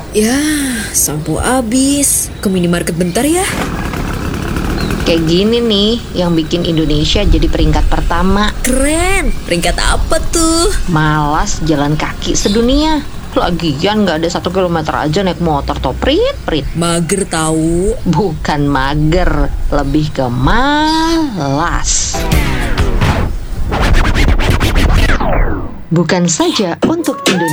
Ya, sampo habis. Ke minimarket bentar ya. Kayak gini nih yang bikin Indonesia jadi peringkat pertama. Keren. Peringkat apa tuh? Malas jalan kaki sedunia. Lagian gak ada 1 kilometer aja naik motor toh, prit. Mager tahu. Bukan mager, lebih ke malas. Bukan saja untuk Indonesia.